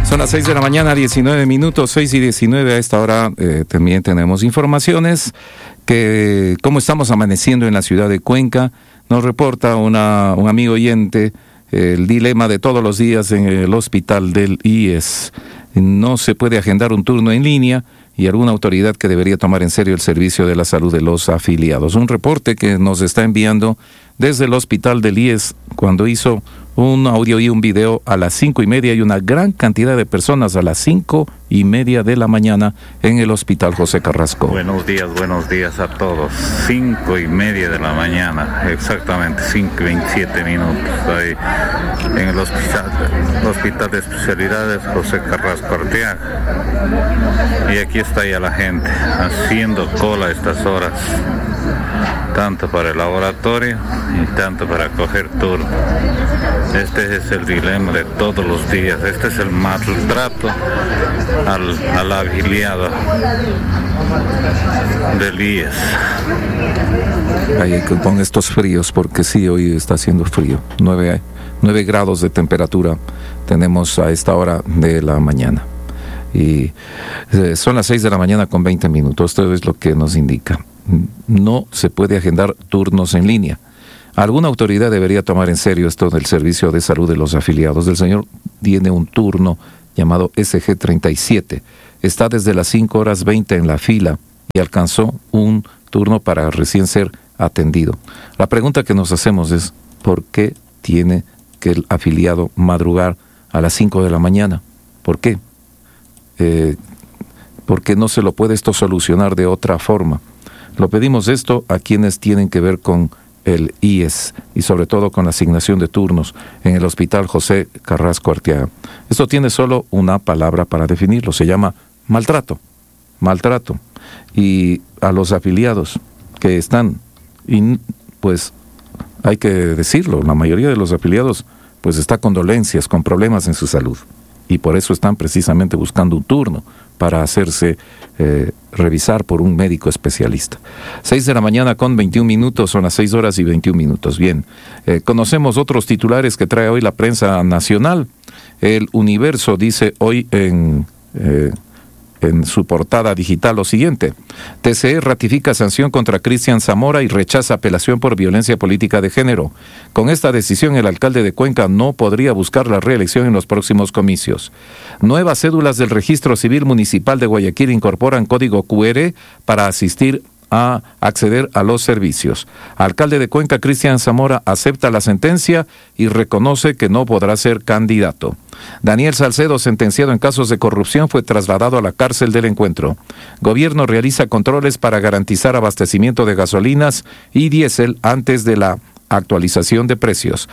Son las 6 de la mañana, 19 minutos, 6 y 19. A esta hora también tenemos informaciones que cómo estamos amaneciendo en la ciudad de Cuenca. Nos reporta un amigo oyente el dilema de todos los días en el hospital del IES. No se puede agendar un turno en línea y alguna autoridad que debería tomar en serio el servicio de la salud de los afiliados. Un reporte que nos está enviando desde el hospital del IES cuando hizo un audio y un video a las 5:30 y una gran cantidad de personas a las 5:30 de la mañana en el hospital José Carrasco. Buenos días a todos. 5:30 de la mañana, exactamente 5:27 minutos, ahí en el hospital de especialidades José Carrasco Arteaga. Y aquí está ya la gente haciendo cola a estas horas, tanto para el laboratorio y tanto para coger turno. Este es el dilema de todos los días. Este es el maltrato al afiliado del IES. Ahí con estos fríos, porque sí, hoy está haciendo frío. 9 grados de temperatura tenemos a esta hora de la mañana. Y son las 6 de la mañana con 20 minutos. Esto es lo que nos indica. No se puede agendar turnos en línea. Alguna autoridad debería tomar en serio esto del servicio de salud de los afiliados. El señor tiene un turno llamado SG37. Está desde las 5:20 en la fila y alcanzó un turno para recién ser atendido. La pregunta que nos hacemos es, ¿por qué tiene que el afiliado madrugar a las 5 de la mañana? ¿Por qué? ¿Por qué no se lo puede esto solucionar de otra forma? Lo pedimos esto a quienes tienen que ver con el IES y sobre todo con la asignación de turnos en el hospital José Carrasco Arteaga. Esto tiene solo una palabra para definirlo, se llama maltrato. Y a los afiliados que están, y pues hay que decirlo, la mayoría de los afiliados pues está con dolencias, con problemas en su salud. Y por eso están precisamente buscando un turno para hacerse revisar por un médico especialista. 6 de la mañana con 21 minutos, son las 6 horas y 21 minutos. Bien, conocemos otros titulares que trae hoy la prensa nacional. El Universo dice hoy en su portada digital lo siguiente: TCE ratifica sanción contra Cristian Zamora y rechaza apelación por violencia política de género. Con esta decisión, el alcalde de Cuenca no podría buscar la reelección en los próximos comicios. Nuevas cédulas del Registro Civil Municipal de Guayaquil incorporan código QR para acceder a los servicios. Alcalde de Cuenca, Cristian Zamora, acepta la sentencia y reconoce que no podrá ser candidato. Daniel Salcedo, sentenciado en casos de corrupción, fue trasladado a la cárcel del Encuentro. Gobierno realiza controles para garantizar abastecimiento de gasolinas y diésel antes de la actualización de precios.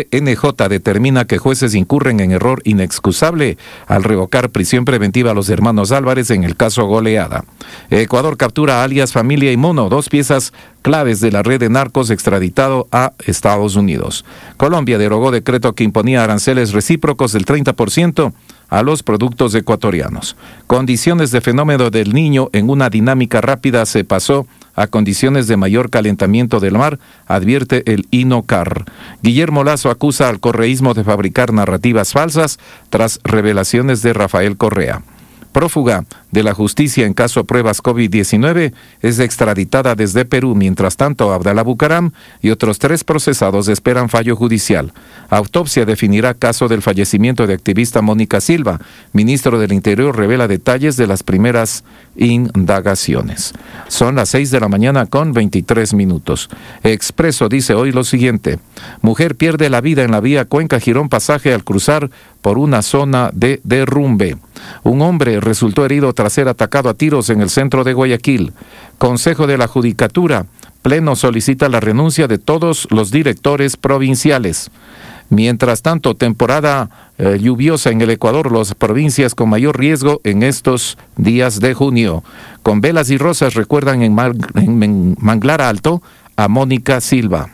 CNJ determina que jueces incurren en error inexcusable al revocar prisión preventiva a los hermanos Álvarez en el caso Goleada. Ecuador captura a alias Familia y Mono, 2 piezas claves de la red de narcos, extraditado a Estados Unidos. Colombia derogó decreto que imponía aranceles recíprocos del 30% a los productos ecuatorianos. Condiciones de fenómeno del Niño en una dinámica rápida se pasó a condiciones de mayor calentamiento del mar, advierte el INOCAR. Guillermo Lasso acusa al correísmo de fabricar narrativas falsas tras revelaciones de Rafael Correa. Prófuga de la justicia en caso pruebas COVID-19, es extraditada desde Perú. Mientras tanto, Abdalá Bucaram y otros 3 procesados esperan fallo judicial. Autopsia definirá caso del fallecimiento de activista Mónica Silva. Ministro del Interior revela detalles de las primeras indagaciones. Son las 6 de la mañana con 23 minutos. Expreso dice hoy lo siguiente: mujer pierde la vida en la vía Cuenca-Girón Pasaje al cruzar por una zona de derrumbe. Un hombre resultó herido tras ser atacado a tiros en el centro de Guayaquil. Consejo de la Judicatura, Pleno solicita la renuncia de todos los directores provinciales. Mientras tanto, temporada lluviosa en el Ecuador, las provincias con mayor riesgo en estos días de junio. Con velas y rosas recuerdan en Manglar Alto a Mónica Silva.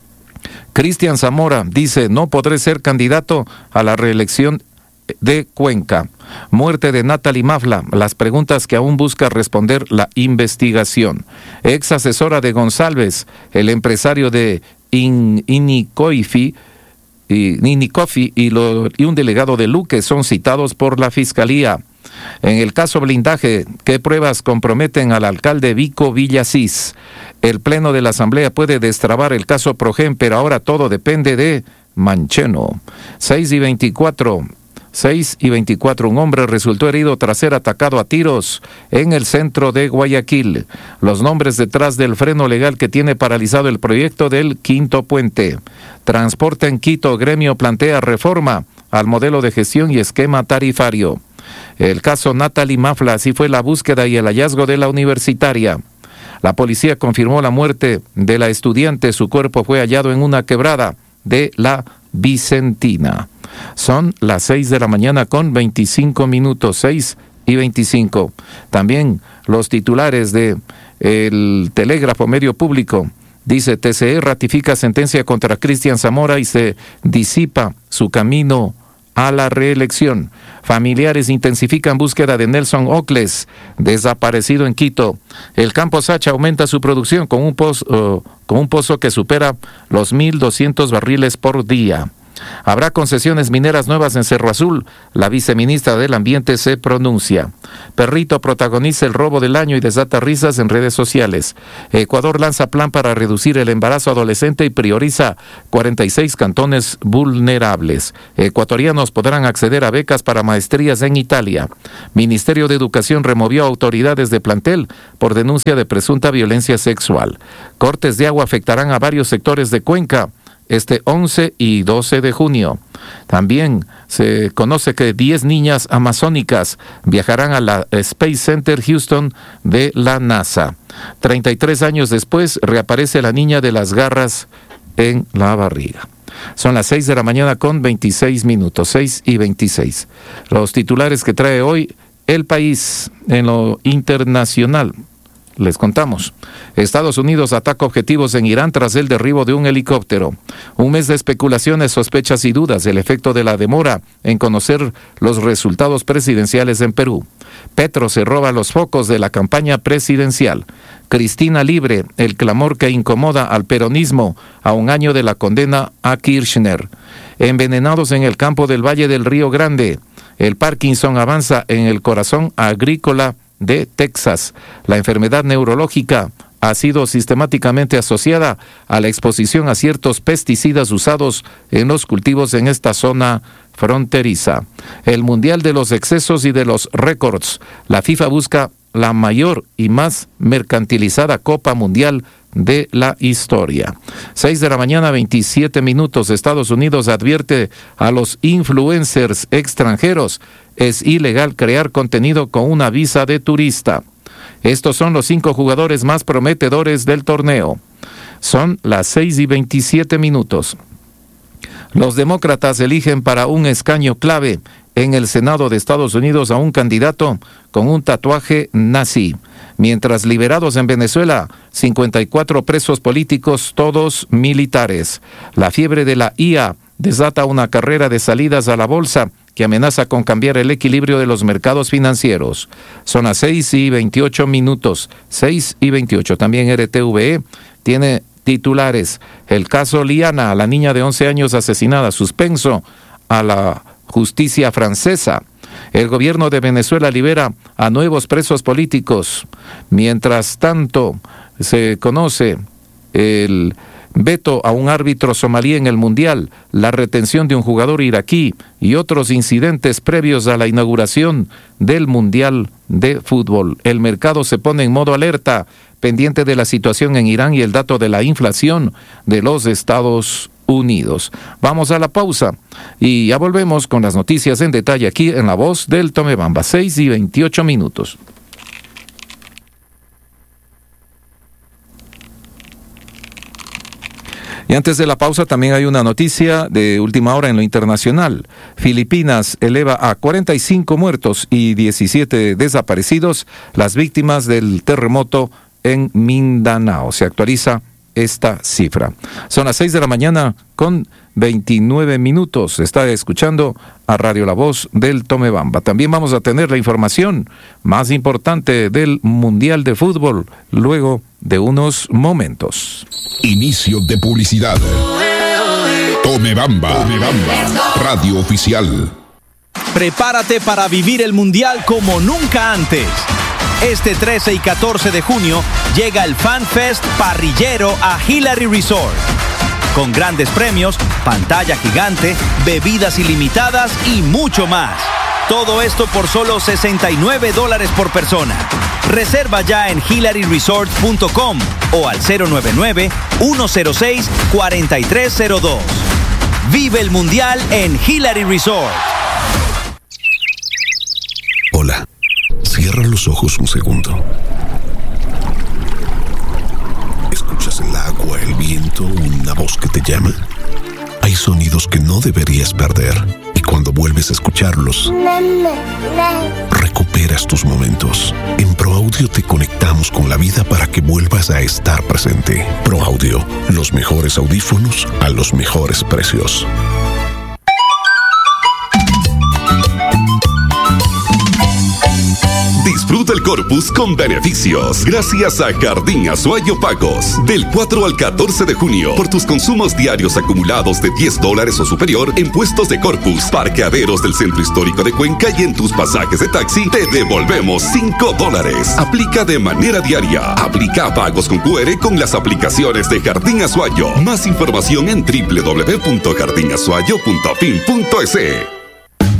Cristian Zamora dice: no podré ser candidato a la reelección de Cuenca. Muerte de Natalie Mafla, las preguntas que aún busca responder la investigación. Ex asesora de González, el empresario de Inicoifi, y Nini Coffey y un delegado de Luque son citados por la Fiscalía. En el caso blindaje, ¿qué pruebas comprometen al alcalde Vico Villasís? El Pleno de la Asamblea puede destrabar el caso Progen, pero ahora todo depende de Mancheno. 6:24, un hombre resultó herido tras ser atacado a tiros en el centro de Guayaquil. Los nombres detrás del freno legal que tiene paralizado el proyecto del quinto puente. Transporte en Quito, gremio plantea reforma al modelo de gestión y esquema tarifario. El caso Natalie Mafla, así fue la búsqueda y el hallazgo de la universitaria. La policía confirmó la muerte de la estudiante, su cuerpo fue hallado en una quebrada de la Vicentina. Son las 6 de la mañana con 25 minutos, 6:25. También los titulares de el Telégrafo Medio Público. Dice, TCE ratifica sentencia contra Cristian Zamora y se disipa su camino a la reelección. Familiares intensifican búsqueda de Nelson Ocles, desaparecido en Quito. El Campo Sacha aumenta su producción con un pozo que supera los 1.200 barriles por día. Habrá concesiones mineras nuevas en Cerro Azul. La viceministra del Ambiente se pronuncia. Perrito protagoniza el robo del año y desata risas en redes sociales. Ecuador lanza plan para reducir el embarazo adolescente y prioriza 46 cantones vulnerables. Ecuatorianos podrán acceder a becas para maestrías en Italia. Ministerio de Educación removió autoridades de plantel por denuncia de presunta violencia sexual. Cortes de agua afectarán a varios sectores de Cuenca este 11 y 12 de junio. También se conoce que 10 niñas amazónicas viajarán a la Space Center Houston de la NASA. 33 años después reaparece la niña de las garras en la barriga. Son las 6 de la mañana con 26 minutos, 6:26. Los titulares que trae hoy El País en lo internacional. Les contamos. Estados Unidos ataca objetivos en Irán tras el derribo de un helicóptero. Un mes de especulaciones, sospechas y dudas del efecto de la demora en conocer los resultados presidenciales en Perú. Petro se roba los focos de la campaña presidencial. Cristina libre, el clamor que incomoda al peronismo a un año de la condena a Kirchner. Envenenados en el campo del Valle del Río Grande. El Parkinson avanza en el corazón agrícola de Texas. La enfermedad neurológica ha sido sistemáticamente asociada a la exposición a ciertos pesticidas usados en los cultivos en esta zona fronteriza. El Mundial de los Excesos y de los Récords. La FIFA busca la mayor y más mercantilizada Copa Mundial de la historia. 6 de la mañana, 27 minutos. Estados Unidos advierte a los influencers extranjeros: es ilegal crear contenido con una visa de turista. Estos son los 5 jugadores más prometedores del torneo. Son las 6:27 minutos. Los demócratas eligen para un escaño clave en el Senado de Estados Unidos a un candidato con un tatuaje nazi. Mientras liberados en Venezuela, 54 presos políticos, todos militares. La fiebre de la IA desata una carrera de salidas a la bolsa que amenaza con cambiar el equilibrio de los mercados financieros. Son las 6:28 minutos, 6:28. También RTVE tiene titulares. El caso Liana, la niña de 11 años asesinada, suspenso a la justicia francesa. El gobierno de Venezuela libera a nuevos presos políticos. Mientras tanto, se conoce el veto a un árbitro somalí en el Mundial, la retención de un jugador iraquí y otros incidentes previos a la inauguración del Mundial de Fútbol. El mercado se pone en modo alerta, pendiente de la situación en Irán y el dato de la inflación de los Estados Unidos. Vamos a la pausa y ya volvemos con las noticias en detalle aquí en La Voz del Tomebamba, 6:28 minutos. Y antes de la pausa también hay una noticia de última hora en lo internacional. Filipinas eleva a 45 muertos y 17 desaparecidos las víctimas del terremoto en Mindanao. Se actualiza esta cifra. Son las 6 de la mañana con 29 minutos. Está escuchando a Radio La Voz del Tomebamba. También vamos a tener la información más importante del Mundial de Fútbol luego de unos momentos. Inicio de publicidad. Todo Omebamba, radio oficial. Prepárate para vivir el Mundial como nunca antes. Este 13 y 14 de junio llega el Fan Fest parrillero a Hillary Resort. Con grandes premios, pantalla gigante, bebidas ilimitadas y mucho más. Todo esto por solo $69 por persona. Reserva ya en hillaryresort.com o al 099-106-4302. Vive el Mundial en Hillary Resort. Hola. Cierra los ojos un segundo. ¿Escuchas el agua, el viento, una voz que te llama? Hay sonidos que no deberías perder y cuando vuelves a escucharlos, recuperas tus momentos. En ProAudio te conectamos con la vida para que vuelvas a estar presente. ProAudio, los mejores audífonos a los mejores precios. Disfruta el Corpus con beneficios gracias a Jardín Azuayo Pagos. Del 4 al 14 de junio, por tus consumos diarios acumulados de $10 o superior en puestos de Corpus, parqueaderos del Centro Histórico de Cuenca y en tus pasajes de taxi, te devolvemos $5. Aplica de manera diaria. Aplica pagos con QR con las aplicaciones de Jardín Azuayo. Más información en www.jardinazuayo.fin.es.